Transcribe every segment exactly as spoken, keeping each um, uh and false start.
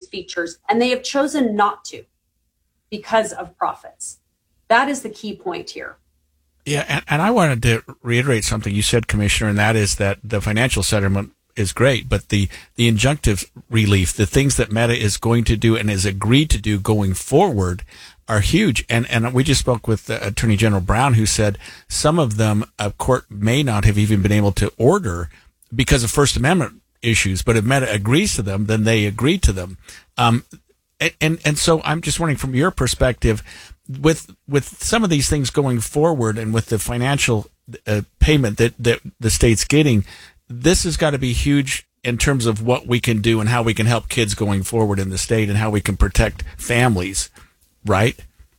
features, and they have chosen not to because of profits. That is the key point here. Yeah, and, and I wanted to reiterate something you said, Commissioner, and that is that the financial settlement is great, but the, the injunctive relief, the things that Meta is going to do and has agreed to do going forward are huge. And, and we just spoke with uh, Attorney General Brown, who said some of them a court may not have even been able to order because of First Amendment issues. But if Meta agrees to them, then they agree to them. Um, and, and, and so I'm just wondering from your perspective, with, with some of these things going forward and with the financial uh, payment that, that the state's getting, this has got to be huge in terms of what we can do and how we can help kids going forward in the state and how we can protect families, right?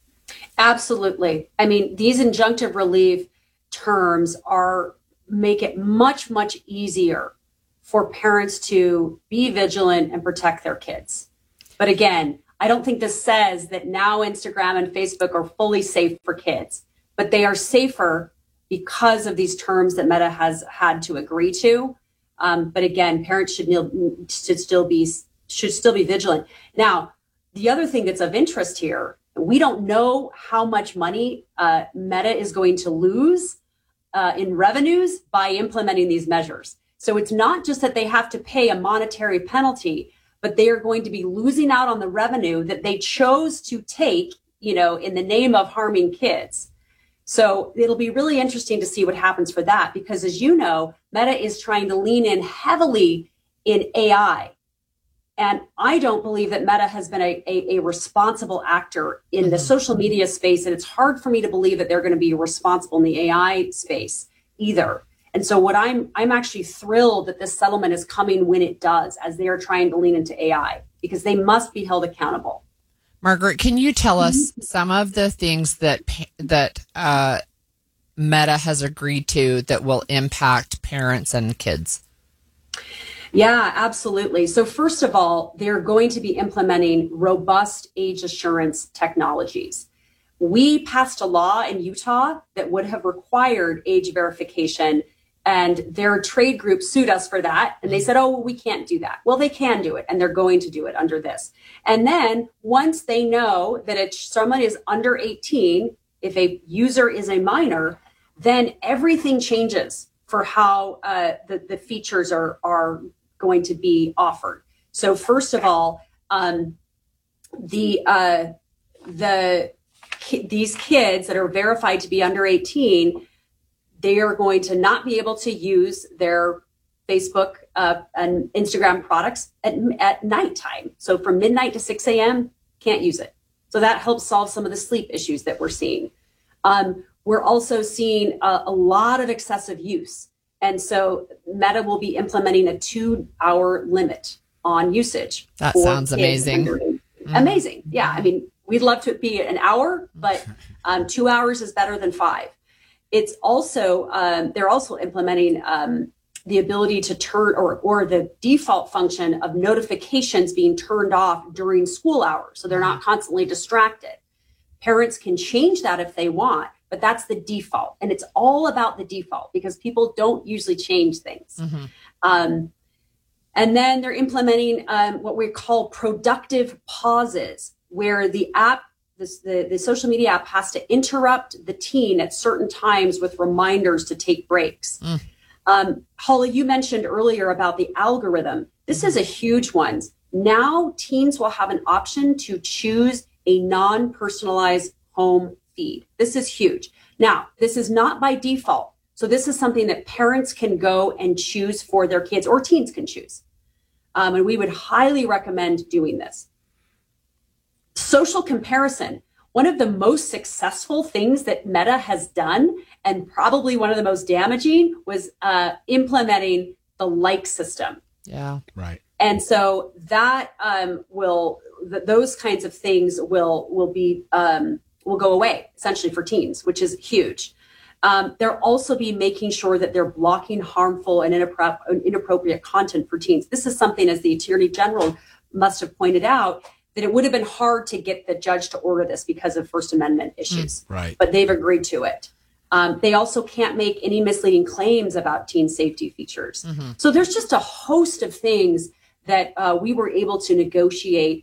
Absolutely. I mean, these injunctive relief terms are make it much, much easier for parents to be vigilant and protect their kids. But again, I don't think this says that now Instagram and Facebook are fully safe for kids, but they are safer because of these terms that Meta has had to agree to. Um, but again, parents should, should still be should still be vigilant. Now, the other thing that's of interest here, we don't know how much money uh, Meta is going to lose uh, in revenues by implementing these measures. So it's not just that they have to pay a monetary penalty, but they are going to be losing out on the revenue that they chose to take, you know, in the name of harming kids. So it'll be really interesting to see what happens for that, because as you know, Meta is trying to lean in heavily in A I. And I don't believe that Meta has been a, a, a responsible actor in the social media space. And it's hard for me to believe that they're going to be responsible in the A I space either. And so what I'm, I'm actually thrilled that this settlement is coming when it does, as they are trying to lean into A I, because they must be held accountable. Margaret, can you tell us some of the things that that uh, Meta has agreed to that will impact parents and kids? Yeah, absolutely. So first of all, they're going to be implementing robust age assurance technologies. We passed a law in Utah that would have required age verification, and their trade group sued us for that. And they said, oh, well, we can't do that. Well, they can do it, and they're going to do it under this. And then once they know that if someone is under eighteen, if a user is a minor, then everything changes for how uh, the, the features are, are going to be offered. So first of all, um, the uh, the ki- these kids that are verified to be under eighteen, they are going to not be able to use their Facebook uh, and Instagram products at, at nighttime. So from midnight to six a.m., can't use it. So that helps solve some of the sleep issues that we're seeing. Um, we're also seeing a, a lot of excessive use. And so Meta will be implementing a two-hour limit on usage. That sounds amazing. Mm. Amazing. Yeah. I mean, we'd love to be an hour, but um, two hours is better than five. It's also, um, they're also implementing um, the ability to turn or, or the default function of notifications being turned off during school hours. So they're not constantly distracted. Parents can change that if they want, but that's the default. And it's all about the default because people don't usually change things. Mm-hmm. Um, and then they're implementing um, what we call productive pauses, where the app This, the, the social media app has to interrupt the teen at certain times with reminders to take breaks. Mm. Um, Holly, you mentioned earlier about the algorithm. This is a huge one. Now teens will have an option to choose a non-personalized home feed. This is huge. Now, this is not by default. So this is something that parents can go and choose for their kids, or teens can choose. Um, and we would highly recommend doing this. Social comparison. One of the most successful things that Meta has done, and probably one of the most damaging, was uh, implementing the like system. Yeah, right. And so that um, will, th- those kinds of things will will be um, will go away essentially for teens, which is huge. Um, they'll also be making sure that they're blocking harmful and inappro- inappropriate content for teens. This is something, as the Attorney General must have pointed out, that it would have been hard to get the judge to order this because of First Amendment issues. Mm, right. But they've agreed to it. Um, they also can't make any misleading claims about teen safety features. Mm-hmm. So there's just a host of things that uh, we were able to negotiate